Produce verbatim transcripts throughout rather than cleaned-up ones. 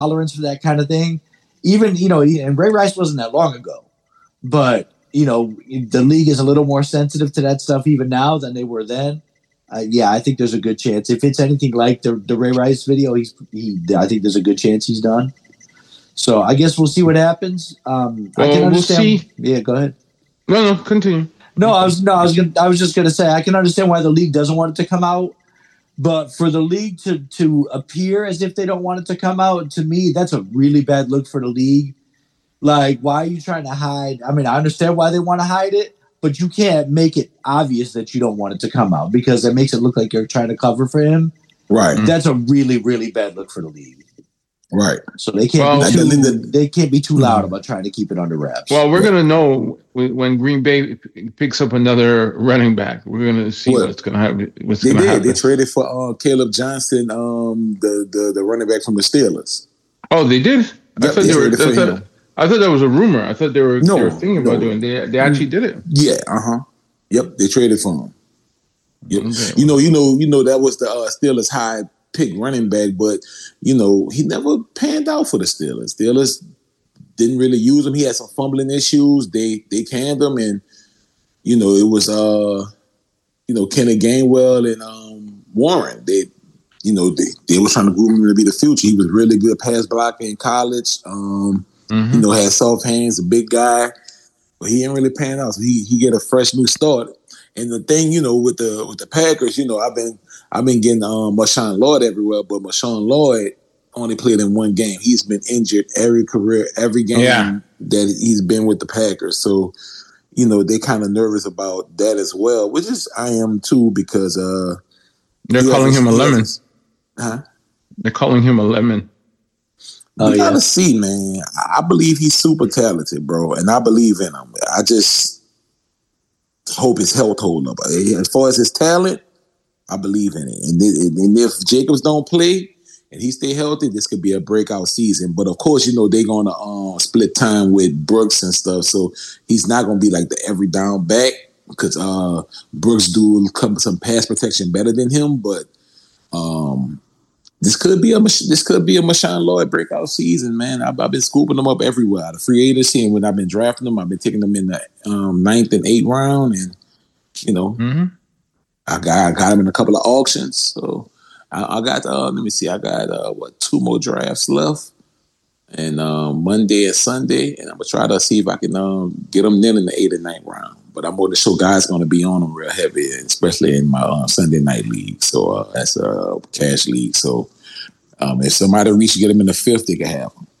tolerance for that kind of thing. Even, you know, and Ray Rice wasn't that long ago, but, you know, the league is a little more sensitive to that stuff even now than they were then. Uh, yeah, I think there's a good chance. If it's anything like the, the Ray Rice video, he's, he, I think there's a good chance he's done. So I guess we'll see what happens. Um, well, I can understand. We'll see. Yeah, go ahead. No, no, continue. No, I was no, I was gonna, I was just going to say I can understand why the league doesn't want it to come out, but for the league to to appear as if they don't want it to come out, to me, that's a really bad look for the league. Like, why are you trying to hide? I mean, I understand why they want to hide it, but you can't make it obvious that you don't want it to come out because it makes it look like you're trying to cover for him. Right. That's a really, really bad look for the league. Right. So they can't well, be too, they can't be too loud about trying to keep it under wraps. Well, we're going to know when Green Bay picks up another running back. We're going to see what? what's going to happen. What's they did. Happen. They traded for uh, Caleb Johnson, um, the, the the running back from the Steelers. Oh, they did? Yep, I thought they, they were. I thought, thought, I thought that was a rumor. I thought they were, no, they were thinking no. about doing. They they actually did it. Yeah. Uh huh. Yep. They traded for him. Yep. Okay. You know. You know. You know. That was the uh, Steelers' high pick running back, but you know he never panned out for the Steelers. Steelers didn't really use him. He had some fumbling issues. They they canned him, and you know it was uh you know Kenneth Gainwell and um, Warren. They you know they they were trying to groom him to be the future. He was really good pass blocking in college. Um, mm-hmm. You know had soft hands, a big guy, but he didn't really pan out. So he he get a fresh new start. And the thing, you know, with the with the Packers, you know, I've been I've been getting um, Marshawn Lloyd everywhere, but Marshawn Lloyd only played in one game. He's been injured every career, every game yeah. that he's been with the Packers. So, you know, they kind of nervous about that as well, which is I am too because uh, they're calling him a lemon. Huh? They're calling him a lemon. We oh, gotta yeah. see, man. I believe he's super talented, bro, and I believe in him. I just hope his health hold up. As far as his talent, I believe in it. And, and if Jacobs don't play and he stay healthy, this could be a breakout season. But of course, you know, they're going to uh, split time with Brooks and stuff. So he's not going to be like the every down back because uh, Brooks do some pass protection better than him. But um, this could be a this could be a Marshawn Lloyd breakout season, man. I've, I've been scooping them up everywhere out of free agency, and when I've been drafting them, I've been taking them in the um, ninth and eighth round, and you know, mm-hmm. I got I got them in a couple of auctions. So I, I got uh, let me see, I got uh, what two more drafts left, and um, Monday and Sunday, and I'm gonna try to see if I can um, get them in in the eighth and ninth round. But I'm more than sure guys going to be on them real heavy, especially in my uh, Sunday night league. So uh, that's a cash league. So um, if somebody reach to get them in the fifth, they can have them.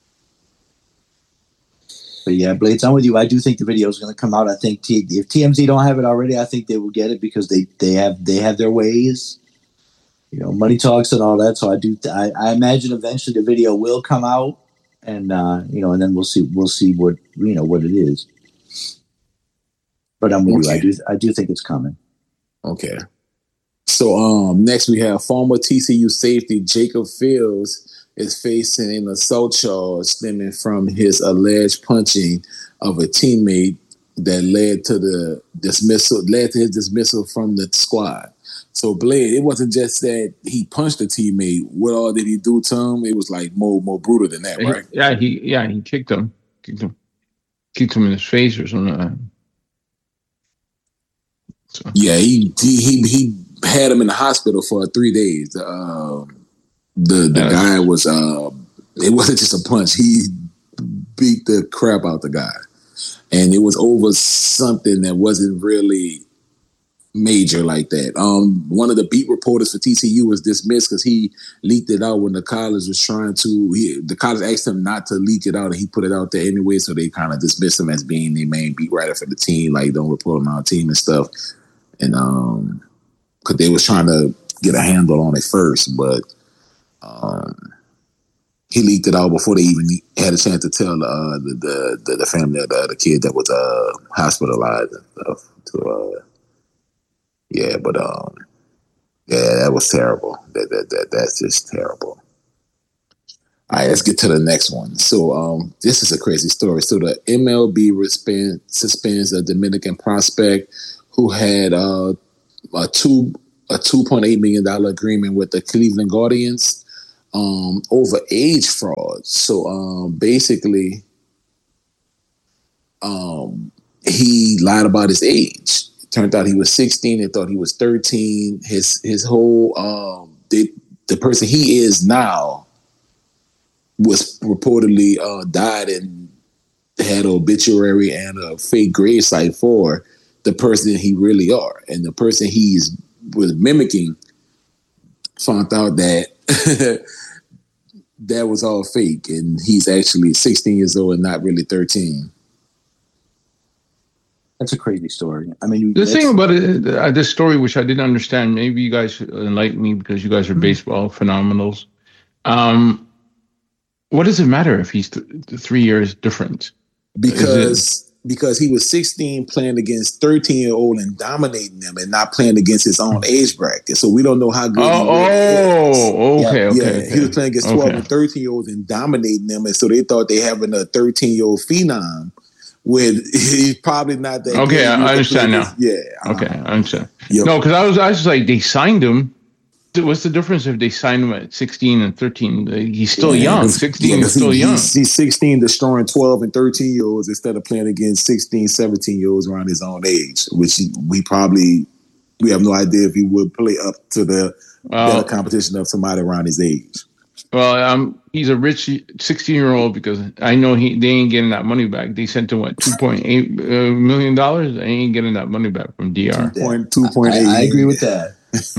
But yeah, Blades, I'm with you. I do think the video is going to come out. I think T- if T M Z don't have it already, I think they will get it because they, they have they have their ways, you know, money talks and all that. So I do. I, I imagine eventually the video will come out, and uh, you know, and then we'll see we'll see what you know what it is. But I'm with okay. you. I do. I do think it's coming. Okay. So um, next we have former T C U safety Jacob Fields is facing an assault charge stemming from his alleged punching of a teammate that led to the dismissal. Led to his dismissal from the squad. So Blade, it wasn't just that he punched a teammate. What all did he do to him? It was like more more brutal than that, right? Yeah, he yeah he kicked him, kicked him, kicked him in his face or something. So. Yeah, he, he he he had him in the hospital for three days. Uh, the the yeah. guy was uh, it wasn't just a punch. He beat the crap out the guy, and it was over something that wasn't really major like that. Um, one of the beat reporters for T C U was dismissed because he leaked it out when the college was trying to. He, the college asked him not to leak it out, and he put it out there anyway. So they kind of dismissed him as being the main beat writer for the team. Like, don't report him on our team and stuff. And um, because they was trying to get a handle on it first, but um, he leaked it out before they even had a chance to tell uh, the, the the the family of the, the kid that was uh, hospitalized and stuff. To uh, yeah, but um, yeah, that was terrible. That that that that's just terrible. All right, let's get to the next one. So um, this is a crazy story. So the M L B suspend, suspends a Dominican prospect who had uh, a two a two point eight million dollar agreement with the Cleveland Guardians. um, over age fraud. So um, basically, um, he lied about his age. It turned out he was sixteen. They thought he was thirteen. His his whole um, they, the person he is now was reportedly uh, died and had an obituary and a fake grave site for the person he really are. And the person he was mimicking found out that that was all fake, and he's actually sixteen years old and not really thirteen. That's a crazy story. I mean, the thing about it, uh, this story, which I didn't understand, maybe you guys enlighten me because you guys are mm-hmm. baseball phenomenals. Um, what does it matter if he's th- three years different? Because because he was sixteen playing against thirteen year old and dominating them, and not playing against his own age bracket. So we don't know how good. Oh, he really is. oh, okay, yeah, okay, yeah. okay. He was playing against twelve okay. and thirteen year olds and dominating them, and so they thought they having a thirteen year old phenom. When he's probably not that. Okay, I understand now. Yeah. Uh, okay, I understand. Yep. No, because I was, I was like, they signed him. What's the difference if they signed him at sixteen and thirteen? He's still yeah, young. sixteen yeah, is still he, young. He's, he's sixteen, destroying twelve and thirteen year olds instead of playing against sixteen, seventeen year olds around his own age, which he, we probably, we have no idea if he would play up to the well, better competition of somebody around his age. Well, um, he's a rich sixteen year old because I know he they ain't getting that money back. They sent him what two point eight uh, million dollars. They ain't getting that money back from D R. Two point eight. I, I agree with that.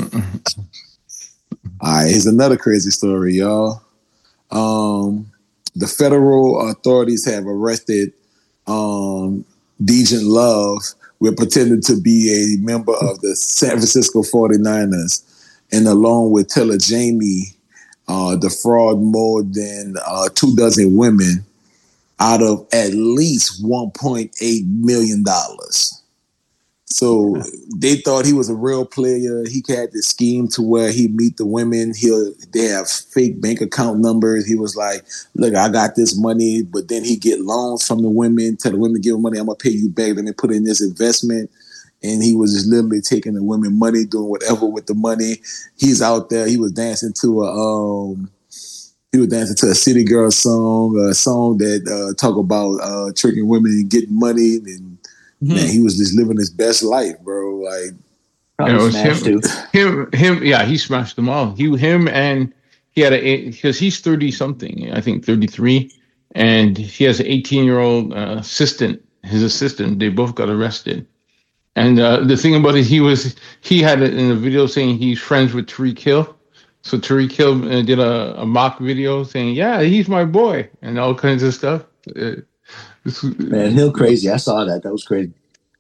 All right, here's another crazy story, y'all. Um, the federal authorities have arrested um, Dejan Love with pretending to be a member of the San Francisco forty-niners, and along with Taylor Jamie. Uh, defraud more than uh, two dozen women out of at least one point eight million dollars. So they thought he was a real player. He had this scheme to where he'd meet the women. He'll they have fake bank account numbers. He was like, look, I got this money, but then he'd get loans from the women, tell the women, give him money, I'm going to pay you back. Let me put in this investment. And he was just literally taking the women money, doing whatever with the money. He's out there. He was dancing to a um, he was dancing to a City Girl song, a song that uh, talk about uh, tricking women and getting money. And mm-hmm. man, he was just living his best life, bro. Like, yeah, it was him, him, him. Yeah, he smashed them all. He, him, and he had a because he's thirty something. I think thirty-three, and he has an eighteen year old uh, assistant. His assistant. They both got arrested. And uh, the thing about it, he was he had it in a video saying he's friends with Tariq Hill. So Tariq Hill uh, did a, a mock video saying, "Yeah, he's my boy," and all kinds of stuff. Uh, this, Man, Hill crazy. I saw that. That was crazy.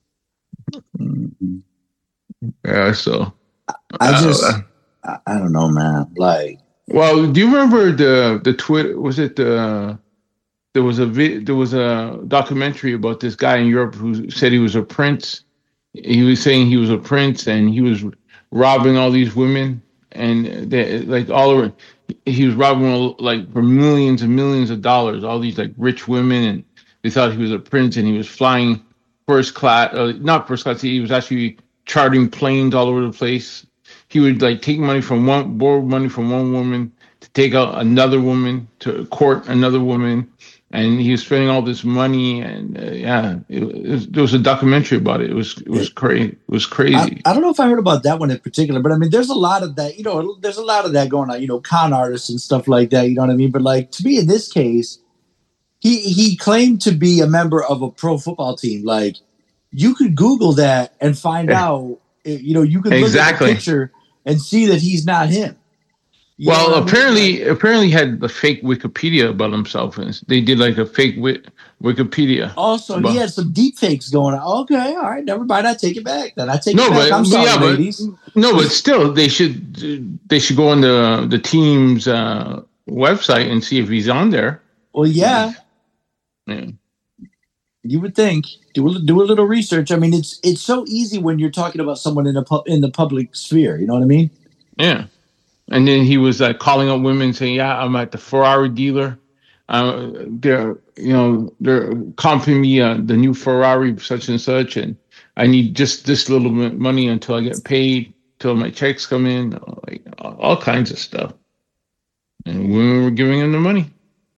Yeah. So I just uh, I, I don't know, man. Like, well, do you remember the the Twitter? Was it the there was a vi- there was a documentary about this guy in Europe who said he was a prince. He was saying he was a prince and he was robbing all these women and they, like all over. He was robbing them, like for millions and millions of dollars. All these like rich women, and they thought he was a prince and he was flying first class, uh, not first class. He was actually chartering planes all over the place. He would like take money from one, borrow money from one woman to take out another woman, to court another woman. And he was spending all this money, and uh, yeah, it, it was, there was a documentary about it. It was it was crazy. It was crazy. I, I don't know if I heard about that one in particular, but I mean, there's a lot of that. You know, there's a lot of that going on. You know, con artists and stuff like that. You know what I mean? But like to me, in this case, he he claimed to be a member of a pro football team. Like you could Google that and find yeah. out. You know, you could look exactly. at the picture and see that he's not him. You well, apparently, I mean? apparently, he had a fake Wikipedia about himself, and they did like a fake wi- Wikipedia. Also, about- he had some deep fakes going on. Okay, all right, never mind. I take it back. Then I take no, it back. But, I'm sorry, yeah, ladies. But, no, but still, they should they should go on the the team's uh, website and see if he's on there. Well, yeah, yeah. You would think do a, do a little research. I mean, it's it's so easy when you're talking about someone in a pu- in the public sphere. You know what I mean? Yeah. And then he was like calling up women saying, "Yeah, I'm at the Ferrari dealer. Uh, they're, you know, they're comping me uh, the new Ferrari, such and such, and I need just this little bit of money until I get paid, till my checks come in, like all kinds of stuff." And women were giving him the money.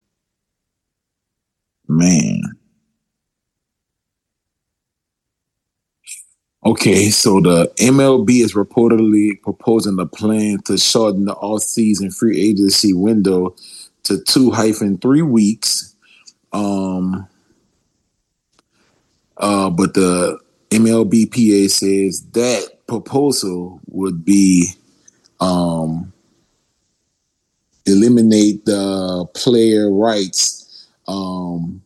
Man. Okay, so the M L B is reportedly proposing a plan to shorten the off-season free agency window to two hyphen three weeks. Um, uh, but the M L B P A says that proposal would be um, eliminate the player rights um,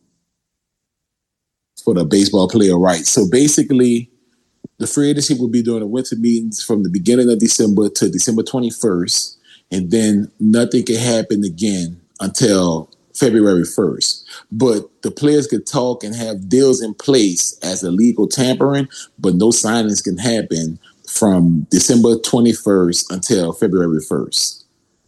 for the baseball player rights. So basically, the free agency will be during the winter meetings from the beginning of December to December twenty-first, and then nothing can happen again until February first. But the players could talk and have deals in place as illegal tampering, but no signings can happen from December twenty-first until February first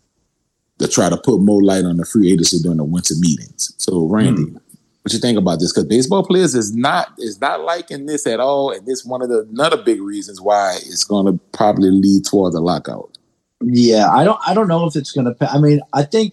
to try to put more light on the free agency during the winter meetings. So, Randy, mm. what you think about this? Because baseball players is not is not liking this at all, and this one of the another big reasons why it's going to probably lead towards a lockout. Yeah, I don't I don't know if it's going to. I mean, I think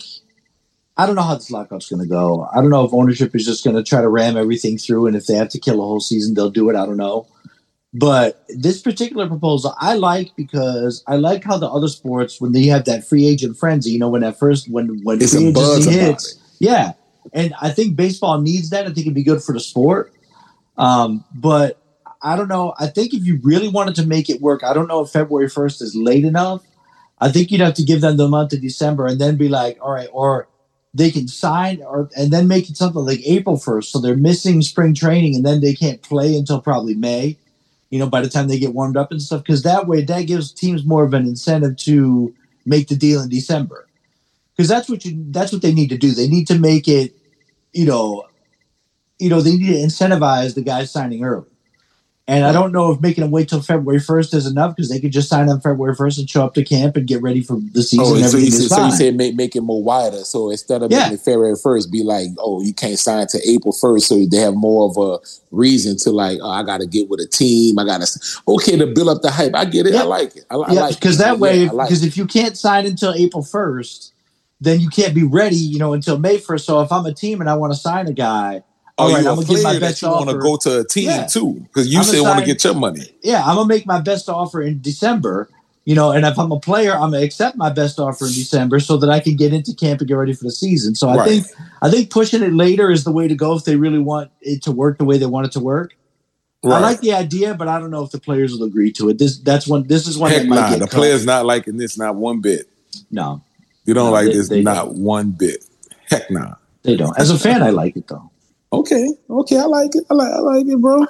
I don't know how this lockout's going to go. I don't know if ownership is just going to try to ram everything through, and if they have to kill a whole season, they'll do it. I don't know. But this particular proposal I like because I like how the other sports, when they have that free agent frenzy, you know, when that first when when it's free a buzz agency about hits, it. yeah. And I think baseball needs that. I think it'd be good for the sport. Um, but I don't know. I think if you really wanted to make it work, I don't know if February first is late enough. I think you'd have to give them the month of December and then be like, all right, or they can sign or and then make it something like April first. So they're missing spring training and then they can't play until probably May, you know, by the time they get warmed up and stuff. Because that way that gives teams more of an incentive to make the deal in December. Because that's what you that's what they need to do. They need to make it, you know, you know, they need to incentivize the guys signing early. And I don't know if making them wait till February first is enough because they could just sign on February first and show up to camp and get ready for the season. Oh, and so you, said, so you said make, make it more wider. So instead of yeah. making it February first, be like, oh, you can't sign to April first. So they have more of a reason to like, oh, I got to get with a team. I got to, okay, to build up the hype. I get it. Yeah. I like it. I, I yeah, like it. Because that way, yeah, because like if you can't sign until April first, then you can't be ready, you know, until May first. So if I'm a team and I want to sign a guy, Oh, right, you're I'm a gonna give player my best that you want to go to a team yeah. too, because you I'm still want to get your money. Yeah, I'm gonna make my best offer in December, you know, and if I'm a player, I'm gonna accept my best offer in December so that I can get into camp and get ready for the season. So I right. think I think pushing it later is the way to go if they really want it to work the way they want it to work. Right. I like the idea, but I don't know if the players will agree to it. This that's one. This is one Heck that might nah, get the cut. players not liking this, not one bit. No, you don't no, like they, this, they not don't. one bit. Heck nah, they don't. As a fan, I like it though. Okay, okay, I like it. I like, I like it, bro.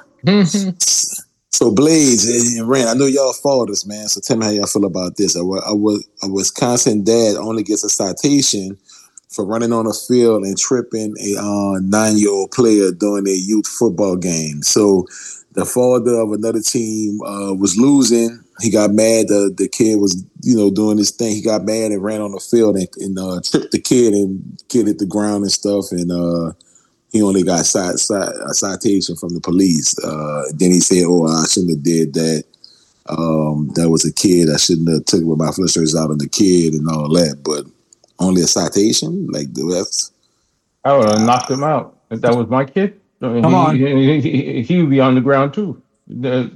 So Blades and Rand, I know y'all followed this, man. So tell me how y'all feel about this. A, a, a Wisconsin dad only gets a citation for running on a field and tripping a uh, nine-year-old player during a youth football game. So the father of another team uh, was losing. He got mad. The, the kid was, you know, doing his thing. He got mad and ran on the field and, and uh, tripped the kid, and kid hit the ground and stuff. And uh, he only got cite, cite, a citation from the police. Uh, then he said, "Oh, I shouldn't have did that. Um, that was a kid. I shouldn't have took my frustrations out on the kid and all that." But only a citation, like the rest. I would have uh, knocked him out if that was my kid. I mean, come he, on, he, he, he would be on the ground too. The,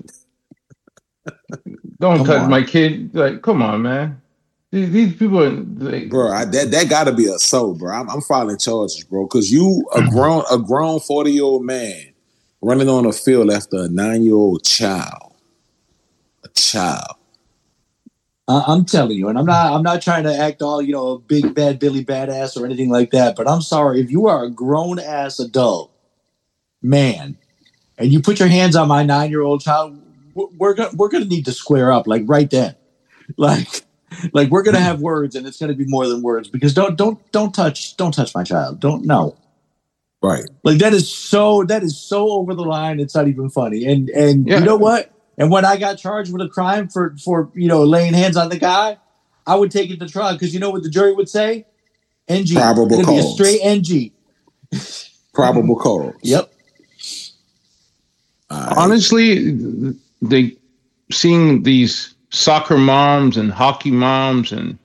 don't come touch on. my kid. Like, come on, man. These, these people, are, they, bro. I, that that got to be assault, bro. I'm, I'm filing charges, bro, because you a grown a grown forty year old man running on a field after a nine year old child, a child. Uh, I'm telling you, and I'm not I'm not trying to act all, you know, big bad Billy badass or anything like that. But I'm sorry, if you are a grown ass adult man and you put your hands on my nine year old child, we're gonna we're gonna need to square up, like right then, like. Like we're gonna have words, and it's gonna be more than words because don't don't don't touch don't touch my child. Don't no. Right. Like that is so that is so over the line. It's not even funny. And and yeah. you know what? And when I got charged with a crime for for you know laying hands on the guy, I would take it to trial because you know what the jury would say? N G. Probable It'd cause. be a straight N G. Probable cause. Yep. Right. Honestly, they seeing these soccer moms and hockey moms and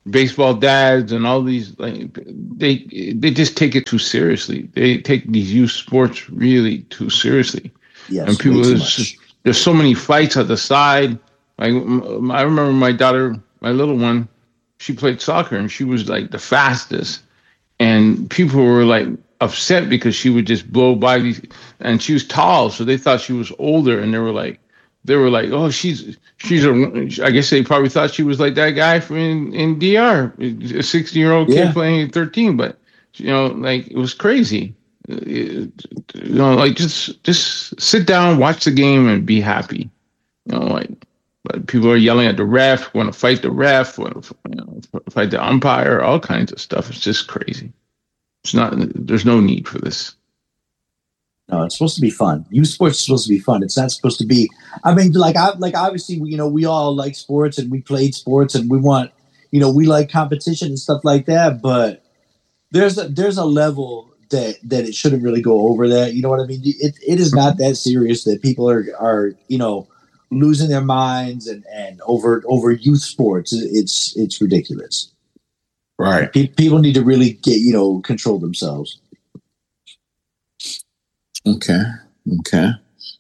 baseball dads and all these, like, they they just take it too seriously. They take these youth sports really too seriously. Yes, and people, way too there's, much. there's so many fights at the side. Like, I remember my daughter, my little one, she played soccer and she was like the fastest, and people were like upset because she would just blow by these, and she was tall, so they thought she was older, and they were like, they were like, oh, she's she's a. I guess they probably thought she was like that guy from in, in D R, a sixty year old kid Yeah. playing at thirteen, but you know, like, it was crazy. It, you know, like, just just sit down, watch the game, and be happy. You know, like, but people are yelling at the ref, want to fight the ref, want to, you know, fight the umpire, all kinds of stuff. It's just crazy. It's not. There's no need for this. No, it's supposed to be fun. Youth sports is supposed to be fun. It's not supposed to be. I mean, like I like obviously, you know, we all like sports and we played sports and we want, you know, we like competition and stuff like that. But there's a there's a level that that it shouldn't really go over that. You know what I mean? It it is not that serious that people are are you know losing their minds and and over over youth sports. It's it's ridiculous. Right. Pe- people need to really get you know control themselves. Okay. Okay.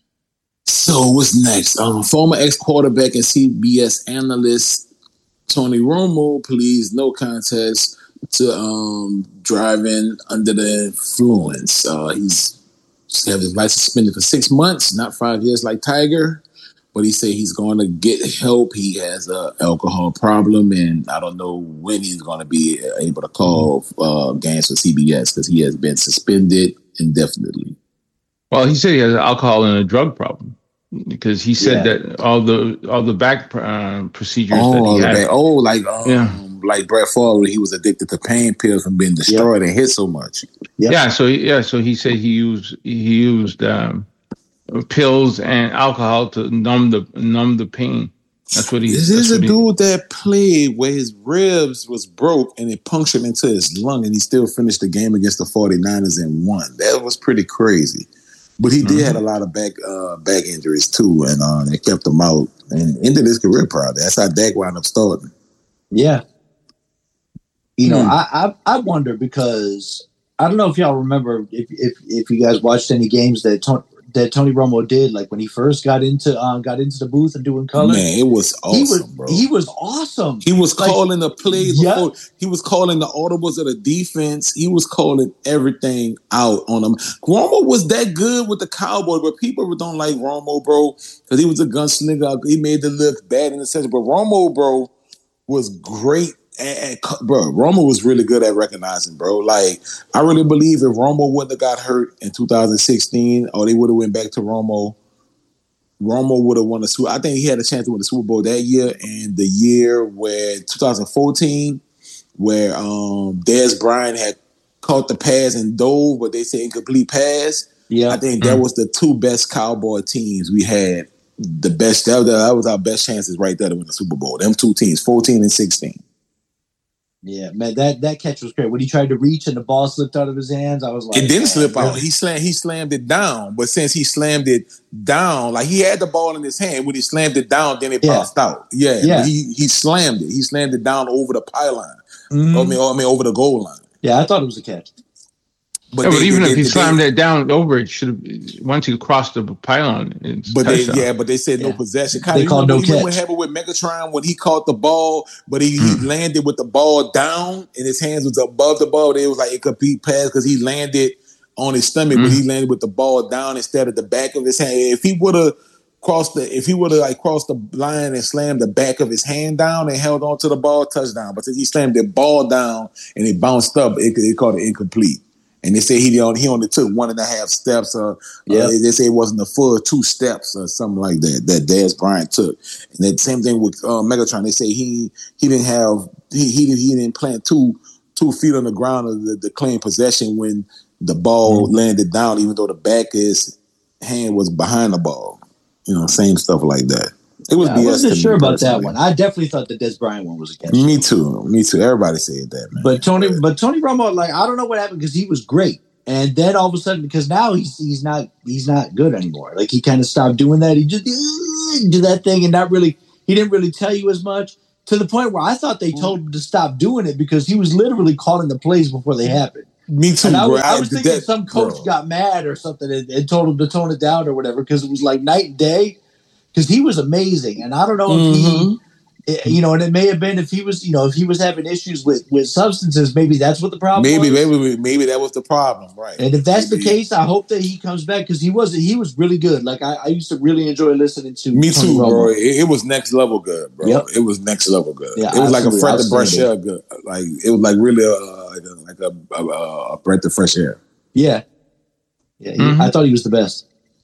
So what's next? Um, former ex-quarterback and C B S analyst Tony Romo pleads no contest to um, driving under the influence. Uh, he's have his license suspended for six months, not five years like Tiger. But he said he's going to get help. He has a alcohol problem, and I don't know when he's going to be able to call uh, games for C B S because he has been suspended indefinitely. Well, he said he has alcohol and a drug problem because he said yeah. that all the all the back uh, procedures oh, that he had. Back, oh, like um, yeah. like Brett Favre, he was addicted to pain pills from being destroyed yep. and hit so much. Yep. Yeah, so yeah, so he said he used he used um, pills and alcohol to numb the numb the pain. That's what he. This is a he, dude that played where his ribs was broke and it punctured into his lung, and he still finished the game against the forty-niners and won. That was pretty crazy. But he did mm-hmm. have a lot of back uh, back injuries too, and uh, they kept him out and ended his career probably. That's how Dak wound up starting. Yeah, you know, Hmm. I, I I wonder because I don't know if y'all remember if if, if you guys watched any games that Tony, that Tony Romo did, like when he first got into uh, got into the booth and doing color. Man, it was awesome, he was, bro. He was awesome. He was like, calling the plays yeah. before. He was calling the audibles of the defense. He was calling everything out on them. Romo was that good with the Cowboys, but people don't like Romo, bro, because he was a gunslinger. He made it look bad in the sense, but Romo, bro, was great. And, and, bro, Romo was really good at recognizing, bro. Like, I really believe if Romo wouldn't have got hurt in two thousand sixteen, or they would have went back to Romo, Romo would have won the Super. I think he had a chance to win the Super Bowl that year, and the year where twenty fourteen, where um, Dez Bryant had caught the pass and dove, but they said incomplete pass. Yeah, I think that was the two best Cowboy teams we had. The best that, that was our best chances right there to win the Super Bowl. Them two teams, fourteen and sixteen. Yeah, man, that, that catch was great. When he tried to reach and the ball slipped out of his hands, I was like, it didn't slip really? out. He slammed. He slammed it down. But since he slammed it down, like he had the ball in his hand, when he slammed it down, then it yeah. bounced out. Yeah, yeah. He he slammed it. He slammed it down over the pylon. Mm-hmm. I mean, I mean over the goal line. Yeah, I thought it was a catch. But, yeah, they, but even they, if he they, slammed they, it down over, it should have once he crossed the pylon. It's but they, touchdown. yeah, but they said yeah. no possession. Kind they of called no catch. What happened with Megatron when he caught the ball, but he, mm. he landed with the ball down and his hands was above the ball. It was like a complete pass because he landed on his stomach, mm. but he landed with the ball down instead of the back of his hand. If he would have crossed the, if he would have like crossed the line and slammed the back of his hand down and held on to the ball, touchdown. But since he slammed the ball down and it bounced up, it, it called it incomplete. And they say he only, he only took one and a half steps. Or, yeah. uh, they say it wasn't the full two steps or something like that that Dez Bryant took. And that same thing with uh, Megatron. They say he he didn't have he he, he didn't plant two two feet on the ground of the, the claim possession when the ball mm-hmm. landed down, even though the back of his hand was behind the ball. You know, same stuff like that. It was yeah, B S. I wasn't sure about personally. that one. I definitely thought the Dez Bryant one was a catch. Me too. Me too. Everybody said that, man. But Tony, but Tony Romo, like I don't know what happened because he was great, and then all of a sudden, because now he's he's not he's not good anymore. Like he kind of stopped doing that. He just uh, do that thing and not really. He didn't really tell you as much. to the point where I thought they told him to stop doing it because he was literally calling the plays before they happened. Me too, and I bro. was, I was I, thinking that, some coach bro. got mad or something and, and told him to tone it down or whatever because it was like night and day. Because he was amazing, and I don't know if mm-hmm. he, you know, and it may have been if he was, you know, if he was having issues with, with substances, maybe that's what the problem maybe, was. Maybe, maybe that was the problem, right? And if that's maybe. the case, I hope that he comes back because he was he was really good. Like I, I used to really enjoy listening to. Me Tony too, Romo. bro. It, it was next level good, bro. Yep. It was next level good. Yeah, it was like a breath of fresh air. Good, like it was like really a, like a, a, a breath of fresh air. Yeah, yeah. He, mm-hmm. I thought he was the best.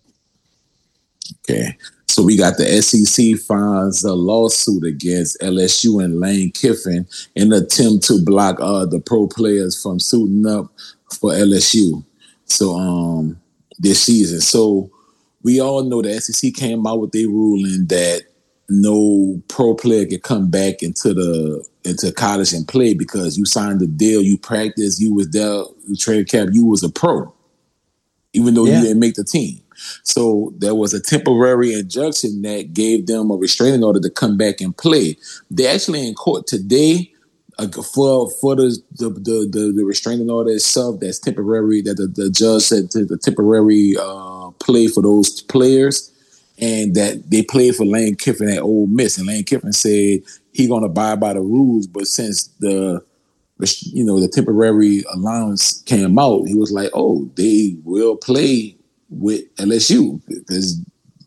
Okay. So we got the S E C files a lawsuit against L S U and Lane Kiffin in an attempt to block uh, the pro players from suiting up for L S U. So um, this season. So we all know the S E C came out with a ruling that no pro player can come back into the into college and play because you signed the deal, you practiced, you was there, you traded cap, you was a pro, even though yeah. you didn't make the team. So there was a temporary injunction that gave them a restraining order to come back and play. They're actually in court today uh, for for the the, the the the restraining order itself. That's temporary. That the, the judge said to the temporary uh, play for those players, and that they played for Lane Kiffin at Ole Miss. And Lane Kiffin said he gonna abide by the rules, but since the you know the temporary allowance came out, he was like, oh, they will play with L S U because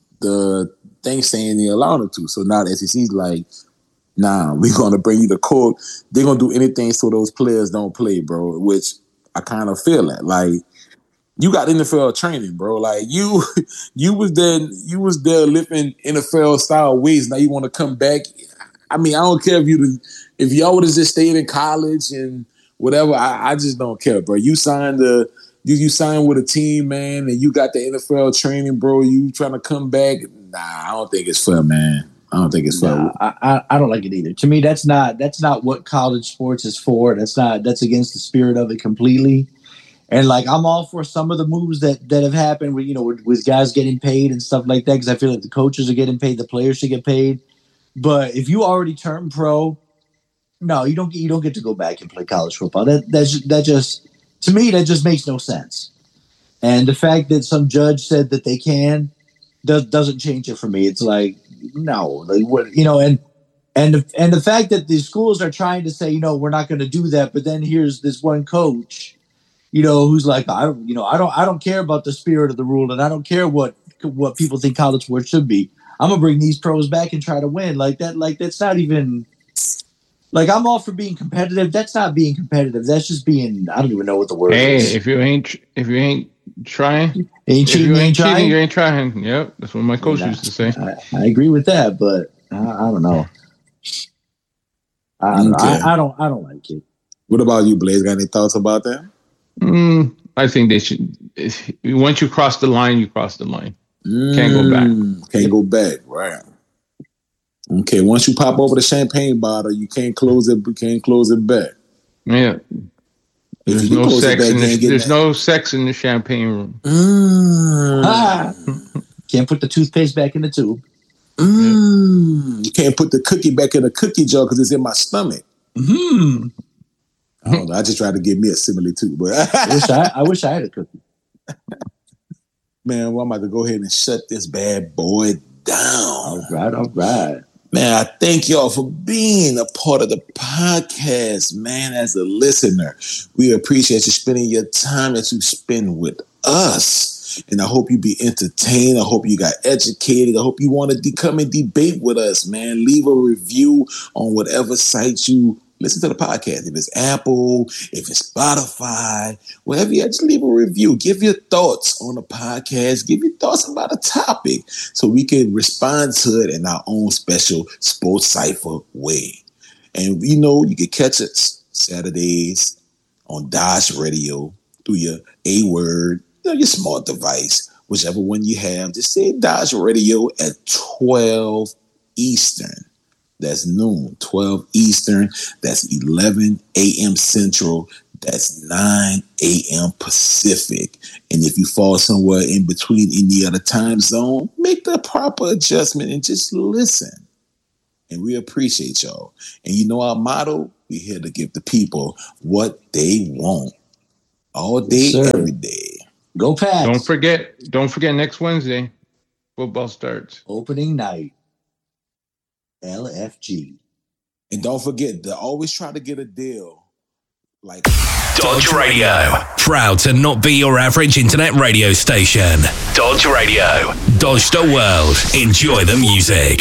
the thing saying they allowed them to. So now the S E C's like, nah, we're going to bring you to court. They're going to do anything so those players don't play, bro, which I kind of feel that. Like, you got N F L training, bro. Like, you you was there, you was there living N F L style ways. Now you want to come back. I mean, I don't care if you if y'all would have just stayed in college and whatever. I, I just don't care, bro. You signed the You you signed with a team, man, and you got the N F L training, bro. You trying to come back? Nah, I don't think it's fair, man. I don't think it's fair. Nah, I, I don't like it either. To me, that's not that's not what college sports is for. That's not that's against the spirit of it completely. And like, I'm all for some of the moves that, that have happened with you know with, with guys getting paid and stuff like that because I feel like the coaches are getting paid, the players should get paid. But if you already turned pro, no, you don't you don't get to go back and play college football. That that's that just. To me, that just makes no sense. And the fact that some judge said that they can does, doesn't change it for me. It's like, no, like what, you know, and and the, and the fact that the schools are trying to say, you know, we're not going to do that, but then here's this one coach, you know, who's like, I, you know, I don't, I don't care about the spirit of the rule, and I don't care what what people think college sports should be. I'm gonna bring these pros back and try to win like that. Like that's not even. Like, I'm all for being competitive. That's not being competitive. That's just being, I don't even know what the word hey, is. Hey, if you ain't if you ain't trying, ain't cheating, if you ain't trying? cheating, you ain't trying. Yep, that's what my coach I, used to say. I, I agree with that, but I, I don't know. I don't, okay. I, I don't I don't like it. What about you, Blaze? Got any thoughts about that? Mm, I think they should. Once you cross the line, you cross the line. Mm, can't go back. Can't go back, right. Okay, once you pop over the champagne bottle, you can't close it. You can't close it back. Yeah, there's no sex back, in the, there's that. no sex in the champagne room. Mm. Ah. Can't put the toothpaste back in the tube. Mm. You can't put the cookie back in the cookie jar because it's in my stomach. Hmm. I don't know. I just tried to give me a simile too, but I wish I, I wish I had a cookie. Man, well, I'm about to go ahead and shut this bad boy down. All right, all right. Man, I thank y'all for being a part of the podcast, man, as a listener. We appreciate you spending your time that you spend with us. And I hope you be entertained. I hope you got educated. I hope you want to de- come and debate with us, man. Leave a review on whatever site you listen to the podcast. If it's Apple, if it's Spotify, wherever you are, just leave a review. Give your thoughts on the podcast. Give your thoughts about a topic so we can respond to it in our own special Sports Cipher way. And you know, you can catch us Saturdays on Dodge Radio through your A-Word, you know, your smart device, whichever one you have. Just say Dodge Radio at twelve Eastern. That's noon, twelve Eastern. That's eleven a.m. Central. That's nine a.m. Pacific. And if you fall somewhere in between any other time zone, make the proper adjustment and just listen. and we appreciate y'all. And you know our motto, we're here to give the people what they want. All day, yes, every day. Go Pats. Don't forget, don't forget next Wednesday, football starts. Opening night. L F G. And don't forget to always try to get a deal. Like Dodge Radio. Proud to not be your average internet radio station. Dodge Radio. Dodge the world. Enjoy the music.